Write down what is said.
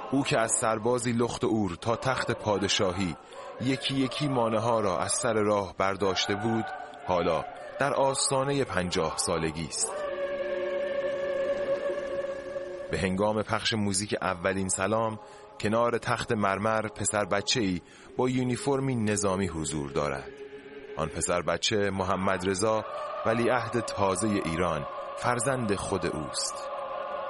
او که از سربازی لخت و اور تا تخت پادشاهی یکی یکی مانه ها را از سر راه برداشته بود، حالا در آستانه 50 سالگی است. به هنگام پخش موزیک اولین سلام کنار تخت مرمر پسر بچه‌ای با یونیفرمی نظامی حضور دارد. آن پسر بچه محمد رضا ولیعهد تازه ایران، فرزند خود اوست.